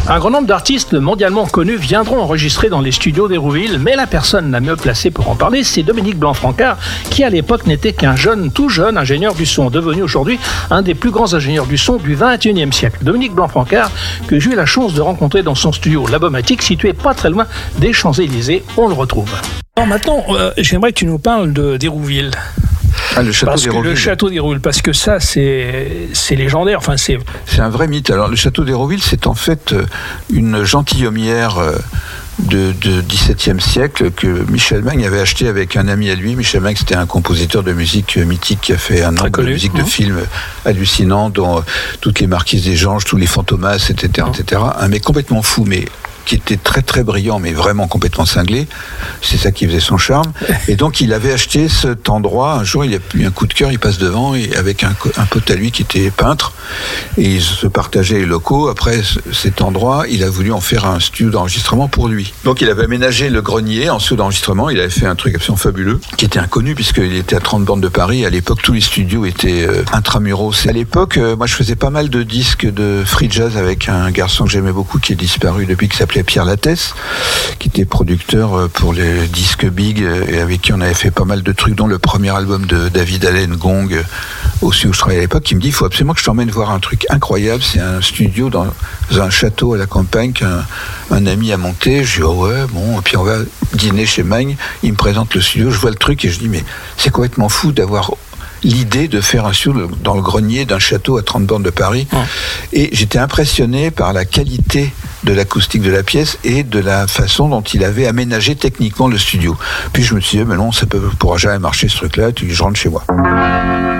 Un grand nombre d'artistes mondialement connus viendront enregistrer dans les studios d'Hérouville, mais la personne la mieux placée pour en parler, c'est Dominique Blanc-Francard, qui à l'époque n'était qu'un tout jeune ingénieur du son, devenu aujourd'hui un des plus grands ingénieurs du son du XXIe siècle. Dominique Blanc-Francard, que j'ai eu la chance de rencontrer dans son studio Labomatique, situé pas très loin des Champs-Élysées, on le retrouve. Alors maintenant, j'aimerais que tu nous parles d'Hérouville. Le château d'Hérouville. Parce que ça, c'est légendaire. Enfin, c'est un vrai mythe. Alors, le château d'Hérouville, c'est en fait une gentilhommière de XVIIe siècle que Michel Magne avait acheté avec un ami à lui. Michel Magne, c'était un compositeur de musique mythique qui a fait un nombre de musique de films hallucinants, dont toutes les Marquises des Ganges, tous les Fantomas, etc. Un mec complètement fou, mais qui était très très brillant, mais vraiment complètement cinglé. C'est ça qui faisait son charme. Et donc il avait acheté cet endroit. Un jour, il a eu un coup de cœur, il passe devant, et avec un pote à lui qui était peintre, et ils se partageaient les locaux. Après cet endroit, il a voulu en faire un studio d'enregistrement pour lui. Donc il avait aménagé le grenier en studio d'enregistrement. Il avait fait un truc absolument fabuleux, qui était inconnu puisqu'il était à 30 bornes de Paris. À l'époque, tous les studios étaient intramuros. À l'époque, moi je faisais pas mal de disques de free jazz avec un garçon que j'aimais beaucoup, qui est disparu depuis, qui s'appelait Pierre Lattès, qui était producteur pour les disques Big, et avec qui on avait fait pas mal de trucs, dont le premier album de David Allen, Gong, aussi où je travaillais à l'époque, qui me dit: il faut absolument que je t'emmène voir un truc incroyable. C'est un studio dans un château à la campagne qu'un ami a monté. Je dis: oh ouais, bon, et puis on va dîner chez Magne. Il me présente le studio, je vois le truc et je dis: mais c'est complètement fou d'avoir l'idée de faire un studio dans le grenier d'un château à 30 bornes de Paris. Et j'étais impressionné par la qualité de l'acoustique de la pièce et de la façon dont il avait aménagé techniquement le studio. Puis je me suis dit: mais non, ça pourra jamais marcher ce truc-là, je rentre chez moi.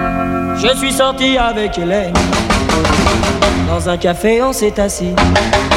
Je suis sorti avec Hélène, dans un café on s'est assis.